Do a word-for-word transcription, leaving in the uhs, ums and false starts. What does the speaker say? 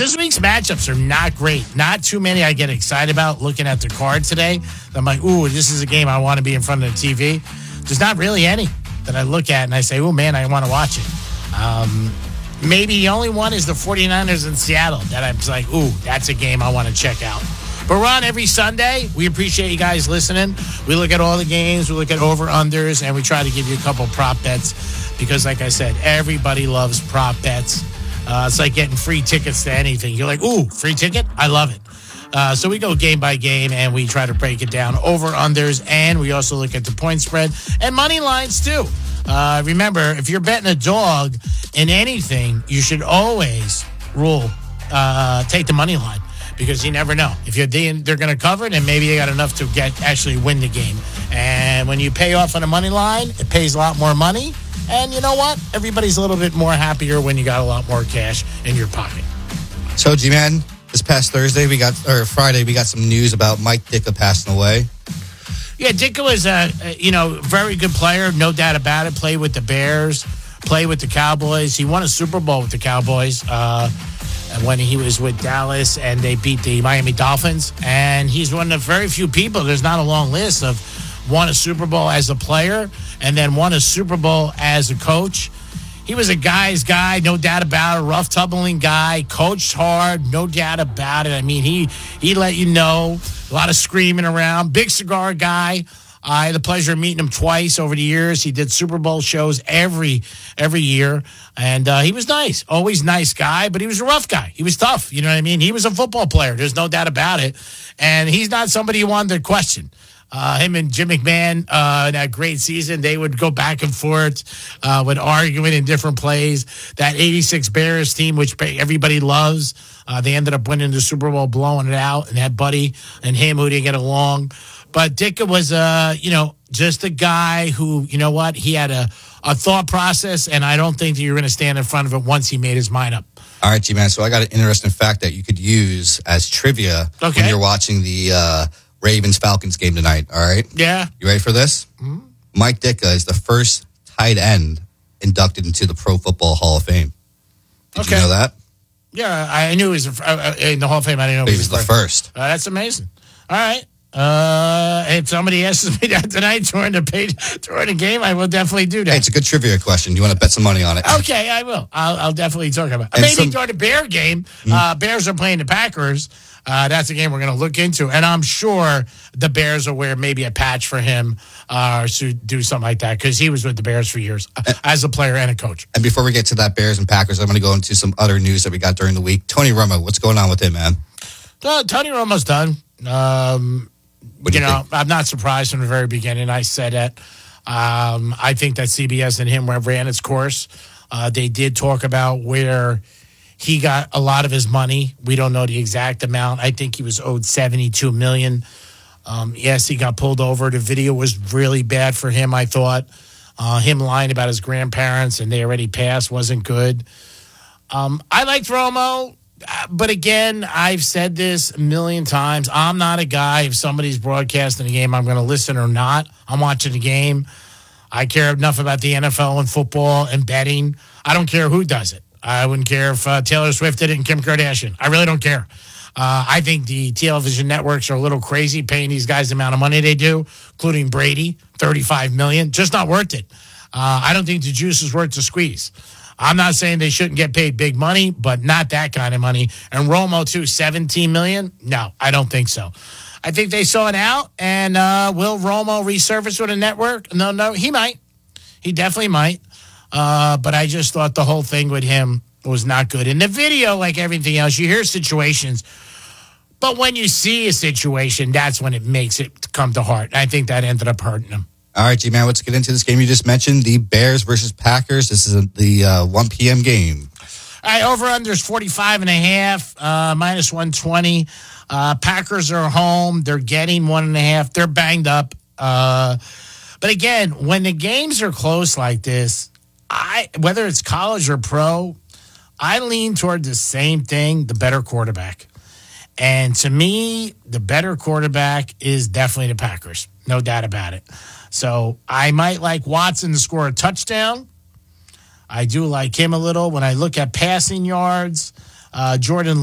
this week's matchups are not great. Not too many I get excited about looking at the card today. I'm like, ooh, this is a game I want to be in front of the T V. There's not really any that I look at and I say, oh, man, I want to watch it. Um, maybe the only one is the 49ers in Seattle that I'm like, ooh, that's a game I want to check out. But we're on every Sunday. We appreciate you guys listening. We look at all the games. We look at over-unders, and we try to give you a couple prop bets because, like I said, everybody loves prop bets. Uh, it's like getting free tickets to anything. You're like, ooh, free ticket? I love it. Uh, so we go game by game, and we try to break it down over-unders, and we also look at the point spread and money lines, too. Uh, remember, if you're betting a dog in anything, you should always rule, uh, take the money line. Because you never know. If you're they're going to cover it, and maybe they got enough to get actually win the game. And when you pay off on a money line, it pays a lot more money. And you know what? Everybody's a little bit more happier when you got a lot more cash in your pocket. So, G-Man, this past Thursday, we got or Friday, we got some news about Mike Ditka passing away. Yeah, Ditka was a, a you know very good player, no doubt about it. Played with the Bears, played with the Cowboys. He won a Super Bowl with the Cowboys. Uh, when he was with Dallas and they beat the Miami Dolphins. And he's one of the very few people, there's not a long list, of won a Super Bowl as a player and then won a Super Bowl as a coach. He was a guy's guy, no doubt about it, rough, tumbling guy, coached hard, no doubt about it. I mean, he, he let you know, a lot of screaming around, big cigar guy. I had the pleasure of meeting him twice over the years. He did Super Bowl shows every every year. And uh, he was nice. Always nice guy, but he was a rough guy. He was tough. You know what I mean? He was a football player. There's no doubt about it. And he's not somebody you wanted to question. Uh, him and Jim McMahon, uh, that great season, they would go back and forth uh, with arguing in different plays. That eighty-six Bears team, which everybody loves, uh, they ended up winning the Super Bowl, blowing it out. And that Buddy and him who didn't get along. But Ditka was, uh, you know, just a guy who, you know what, he had a, a thought process, and I don't think that you're going to stand in front of it once he made his mind up. All right, G-Man, so I got an interesting fact that you could use as trivia okay. when you're watching the uh, Ravens-Falcons game tonight, all right? Yeah. You ready for this? Mm-hmm. Mike Ditka is the first tight end inducted into the Pro Football Hall of Fame. Did okay. you know that? Yeah, I knew he was uh, in the Hall of Fame. I didn't know he he was, was the first. first. Uh, that's amazing. All right. Uh, if somebody asks me that tonight during the page, during the game, I will definitely do that. Hey, it's a good trivia question. Do you want to bet some money on it? Okay, I will. I'll, I'll definitely talk about it. And Maybe some, during the Bear game, mm-hmm. uh, Bears are playing the Packers. Uh, that's a game we're going to look into. And I'm sure the Bears will wear maybe a patch for him uh, or do something like that because he was with the Bears for years uh, as a player and a coach. And before we get to that Bears and Packers, I'm going to go into some other news that we got during the week. Tony Romo, what's going on with him, man? Uh, Tony Romo's done. Um, What do you, you know, think? I'm not surprised from the very beginning. I said it. Um, I think that C B S and him ran its course. Uh, they did talk about where he got a lot of his money. We don't know the exact amount. I think he was owed seventy-two million dollars. Um, yes, he got pulled over. The video was really bad for him, I thought. Uh, him lying about his grandparents and they already passed wasn't good. Um, I liked Romo. But again, I've said this a million times. I'm not a guy, if somebody's broadcasting a game, I'm going to listen or not. I'm watching the game. I care enough about the N F L and football and betting. I don't care who does it. I wouldn't care if uh, Taylor Swift did it and Kim Kardashian. I really don't care. Uh, I think the television networks are a little crazy paying these guys the amount of money they do, including Brady, thirty-five million dollars. Just not worth it. Uh, I don't think the juice is worth the squeeze. I'm not saying they shouldn't get paid big money, but not that kind of money. And Romo, too, seventeen million dollars? No, I don't think so. I think they saw it out. And uh, will Romo resurface with a network? No, no, he might. He definitely might. Uh, but I just thought the whole thing with him was not good. In the video, like everything else, you hear situations. But when you see a situation, that's when it makes it come to heart. I think that ended up hurting him. All right, G-Man, let's get into this game you just mentioned, the Bears versus Packers. This is a, the uh, one p.m. game. All right, over-under is forty-five and a half, uh, minus one twenty. Uh, Packers are home. They're getting one and a half. They're banged up. Uh, but again, when the games are close like this, I whether it's college or pro, I lean toward the same thing, the better quarterback. And to me, the better quarterback is definitely the Packers. No doubt about it. So I might like Watson to score a touchdown. I do like him a little. When I look at passing yards, uh, Jordan